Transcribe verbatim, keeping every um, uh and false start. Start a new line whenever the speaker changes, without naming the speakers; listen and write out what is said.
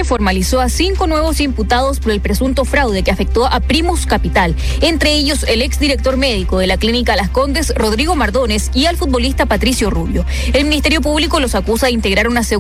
F formalizó a cinco nuevos imputados por el presunto fraude que afectó a Primus Capital, entre ellos el exdirector médico de la clínica Las Condes, Rodrigo Mardones, y al futbolista Patricio Rubio. El Ministerio Público los acusa de integrar una